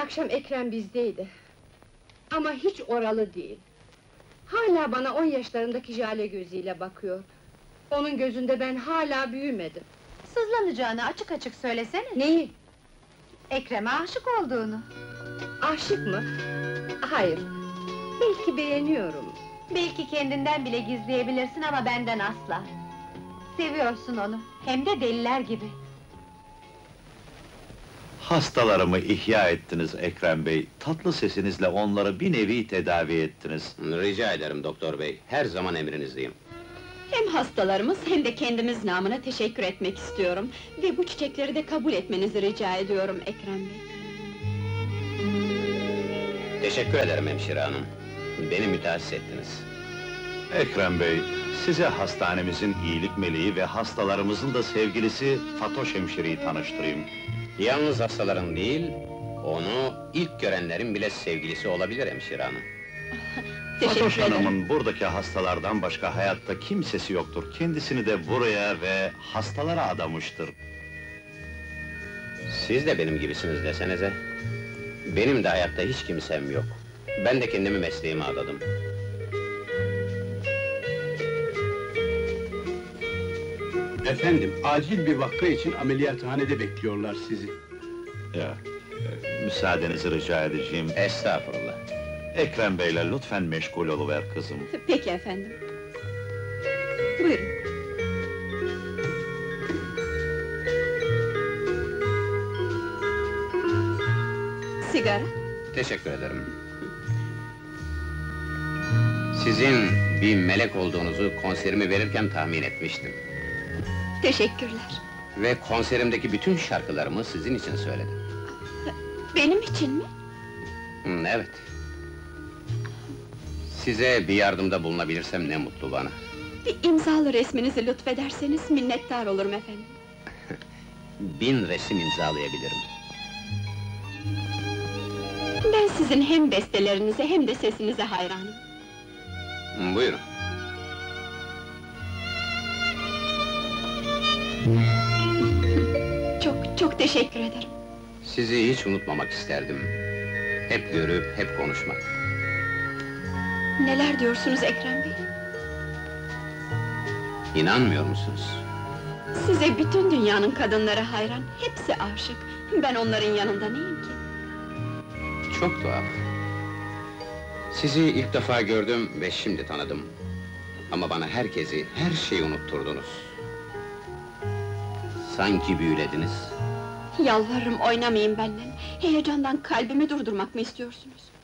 akşam Ekrem bizdeydi. Ama hiç oralı değil. Hala bana 10 yaşlarındaki Jale gözüyle bakıyor. Onun gözünde ben hala büyümedim. Sızlanacağını açık açık söylesene. Neyi? Ekrem'e aşık olduğunu. Aşık mı? Hayır. Belki beğeniyorum. Belki kendinden bile gizleyebilirsin ama benden asla. Seviyorsun onu, hem de deliler gibi. Hastalarımı ihya ettiniz Ekrem Bey. Tatlı sesinizle onları bir nevi tedavi ettiniz. Rica ederim doktor bey, her zaman emrinizdeyim. Hem hastalarımız hem de kendimiz namına teşekkür etmek istiyorum. Ve bu çiçekleri de kabul etmenizi rica ediyorum Ekrem Bey. Teşekkür ederim hemşire hanım. Beni mütehassıs ettiniz. Ekrem Bey, size hastanemizin iyilik meleği ve hastalarımızın da sevgilisi Fatoş hemşireyi tanıştırayım. Yalnız hastaların değil, onu ilk görenlerin bile sevgilisi olabilir hemşire hanım. Fatoş Teşekkür ederim. Hanım'ın buradaki hastalardan başka hayatta kimsesi yoktur. Kendisini de buraya ve hastalara adamıştır. Siz de benim gibisiniz desenize. Benim de hayatta hiç kimsem yok. Ben de kendimi mesleğime adadım. Efendim, acil bir vaka için ameliyathanede bekliyorlar sizi. Ya, müsaadenizi rica edeceğim. Estağfurullah. Ekrem Bey'le lütfen meşgul oluver kızım. Peki efendim. Buyurun. Sigara? Teşekkür ederim. Sizin bir melek olduğunuzu konserimi verirken tahmin etmiştim. Teşekkürler. Ve konserimdeki bütün şarkılarımı sizin için söyledim. Benim için mi? Evet. Size bir yardımda bulunabilirsem ne mutlu bana. Bir imzalı resminizi lütfederseniz minnettar olurum efendim. 1000 resim imzalayabilirim. Ben sizin hem bestelerinize hem de sesinize hayranım. Buyurun. Çok teşekkür ederim. Sizi hiç unutmamak isterdim. Hep görüp, hep konuşmak. Neler diyorsunuz Ekrem Bey? İnanmıyor musunuz? Size bütün dünyanın kadınları hayran, hepsi aşık. Ben onların yanında neyim ki? Çok tuhaf. Sizi ilk defa gördüm ve şimdi tanıdım. Ama bana herkesi, her şeyi unutturdunuz. Sanki büyülediniz. Yalvarırım oynamayın benden. Heyecandan kalbimi durdurmak mı istiyorsunuz?